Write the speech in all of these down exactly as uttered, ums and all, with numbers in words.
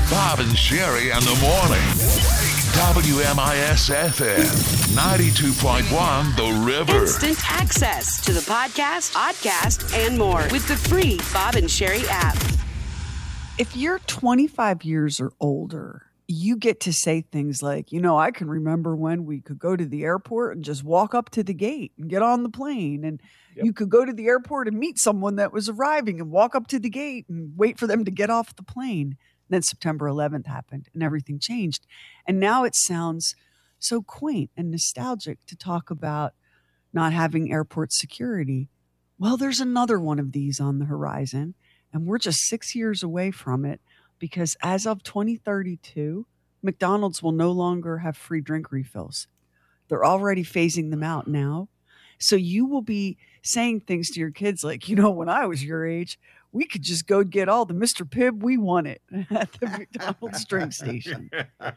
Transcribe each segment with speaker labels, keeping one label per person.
Speaker 1: Bob and Sherry in the morning. W M I S F M ninety-two point one The River.
Speaker 2: Instant access to the podcast, podcast, and more with the free Bob and Sherry app.
Speaker 3: If you're twenty-five years or older, you get to say things like, you know, I can remember when we could go to the airport and just walk up to the gate and get on the plane. And yep. You could go to the airport and meet someone that was arriving and walk up to the gate and wait for them to get off the plane. Then September eleventh happened and everything changed. And now it sounds so quaint and nostalgic to talk about not having airport security. Well, there's another one of these on the horizon, and we're just six years away from it because as of twenty thirty-two, McDonald's will no longer have free drink refills. They're already phasing them out now. So you will be saying things to your kids like, you know, when I was your age, we could just go get all the Mister Pibb we wanted at the McDonald's drink station.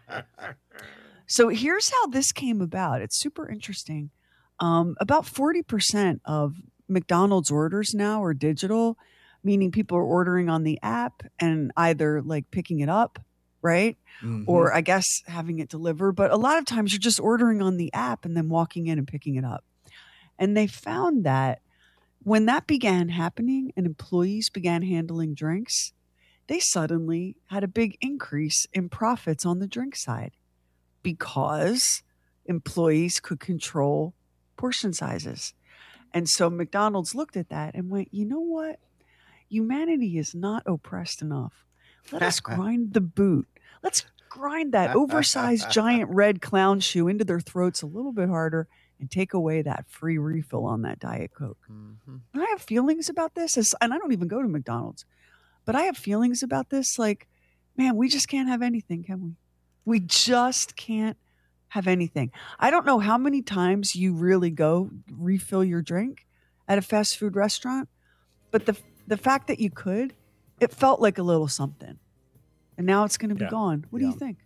Speaker 3: So here's how this came about. It's super interesting. Um, about forty percent of McDonald's orders now are digital, meaning people are ordering on the app and either like picking it up, right? Mm-hmm. Or I guess having it delivered. But a lot of times you're just ordering on the app and then walking in and picking it up. And they found that when that began happening and employees began handling drinks, they suddenly had a big increase in profits on the drink side because employees could control portion sizes. And so McDonald's looked at that and went, you know what? Humanity is not oppressed enough. Let us grind the boot. Let's grind that oversized giant red clown shoe into their throats a little bit harder and take away that free refill on that Diet Coke. Mm-hmm. And I have feelings about this, as, and I don't even go to McDonald's, but I have feelings about this like, man, we just can't have anything, can we? We just can't have anything. I don't know how many times you really go refill your drink at a fast food restaurant, but the the fact that you could, it felt like a little something. And now it's going to be yeah. gone. What yeah. do you think?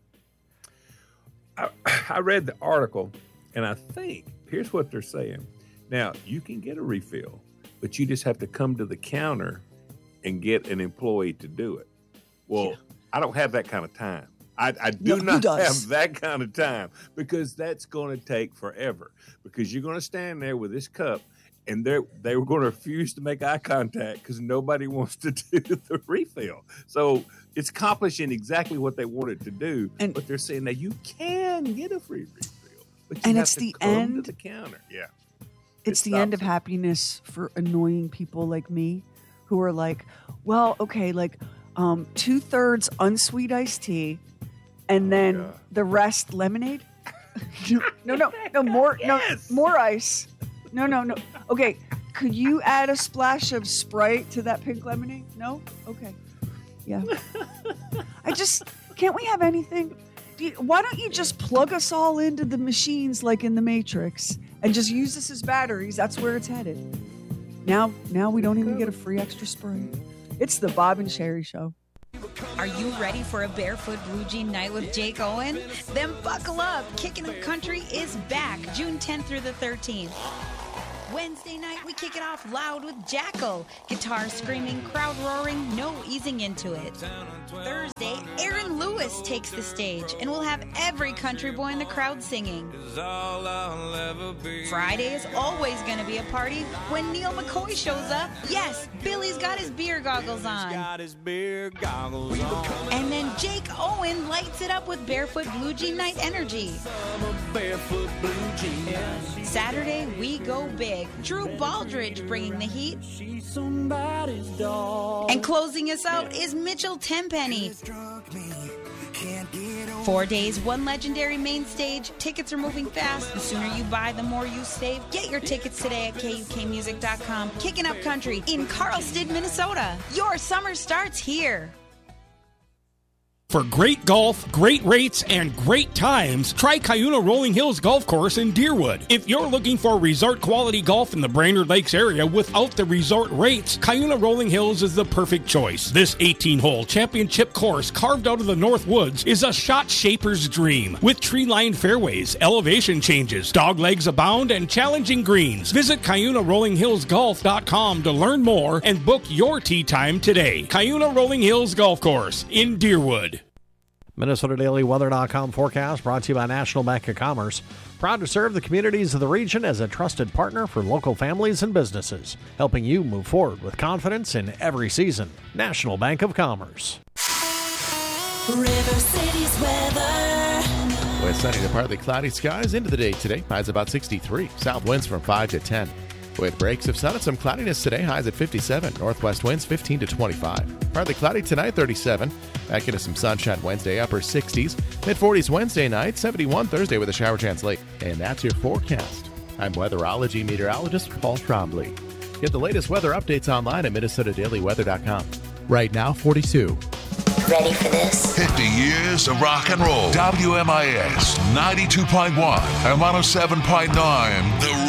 Speaker 4: I, I read the article, and I think here's what they're saying. Now, you can get a refill, but you just have to come to the counter and get an employee to do it. Well, yeah. I don't have that kind of time. I, I do no, not have that kind of time because that's going to take forever because you're going to stand there with this cup and they're, they were going to refuse to make eye contact because nobody wants to do the refill. So it's accomplishing exactly what they wanted to do, and, but they're saying that you can get a free refill. But you
Speaker 3: and
Speaker 4: have
Speaker 3: it's
Speaker 4: to
Speaker 3: the
Speaker 4: come
Speaker 3: end.
Speaker 4: To the counter. Yeah.
Speaker 3: It's
Speaker 4: it
Speaker 3: the end of
Speaker 4: it.
Speaker 3: happiness for annoying people like me who are like, well, okay, like um, two thirds unsweet iced tea and then oh, the rest lemonade. no, no, no, more, yes. no, more ice. No, no, no. Okay. Could you add a splash of Sprite to that pink lemonade? No? Okay. Yeah. I just, can't we have anything? Do you, why don't you just plug us all into the machines like in the Matrix and just use this as batteries? That's where it's headed. Now, now we don't even get a free extra Sprite. It's the Bob and Sherry Show.
Speaker 5: Are you ready for a barefoot blue jean night with Jake Owen? Then buckle up. Kicking Up Country is back June tenth through the thirteenth. Wednesday night, we kick it off loud with Jackal. Guitar screaming, crowd roaring, no easing into it. Thursday, Aaron Lewis takes the stage, and we'll have every country boy in the crowd singing. Friday is always going to be a party when Neil McCoy shows up. Yes, Billy's got his beer goggles on. And then Jake Owen lights it up with Barefoot Blue Jean Night energy. Saturday, we go big. Drew Baldridge bringing the heat. And closing us out is Mitchell Tenpenny. Four days, one legendary main stage. Tickets are moving fast. The sooner you buy, the more you save. Get your tickets today at K U K music dot com. Kicking Up Country in Carlsted, Minnesota. Your summer starts here.
Speaker 6: For great golf, great rates, and great times, try Cuyuna Rolling Hills Golf Course in Deerwood. If you're looking for resort-quality golf in the Brainerd Lakes area without the resort rates, Cuyuna Rolling Hills is the perfect choice. This eighteen-hole championship course carved out of the North Woods is a shot shaper's dream. With tree-lined fairways, elevation changes, dog legs abound, and challenging greens. Visit Cuyuna Rolling Hills Golf dot com to learn more and book your tee time today. Cuyuna Rolling Hills Golf Course in Deerwood.
Speaker 7: Minnesota Daily Weather dot com forecast brought to you by National Bank of Commerce. Proud to serve the communities of the region as a trusted partner for local families and businesses, helping you move forward with confidence in every season. National Bank of Commerce.
Speaker 8: River City's weather.
Speaker 9: With sunny to partly cloudy skies into the day today. Highs about sixty-three. South winds from five to ten. With breaks of sun and some cloudiness today, highs at fifty-seven. Northwest winds fifteen to twenty-five. Partly cloudy tonight, thirty-seven. Back into some sunshine Wednesday, upper sixties. mid-forties Wednesday night, seventy-one Thursday with a shower chance late. And that's your forecast. I'm weatherology meteorologist Paul Trombley. Get the latest weather updates online at Minnesota Daily Weather dot com. Right now, forty-two.
Speaker 8: Ready for this?
Speaker 1: fifty years of rock and roll. W M I S ninety-two point one and one oh seven point nine. The